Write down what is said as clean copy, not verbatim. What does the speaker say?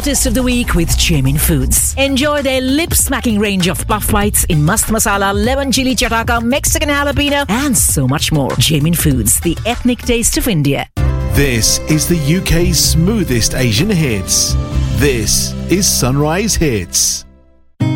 hottest of the week with Jamin Foods. Enjoy their lip-smacking range of puff bites in mast masala, lemon chili chataka, Mexican jalapeno, and so much more. Jamin Foods, the ethnic taste of India. This is the UK's smoothest Asian hits. This is Sunrise Hits.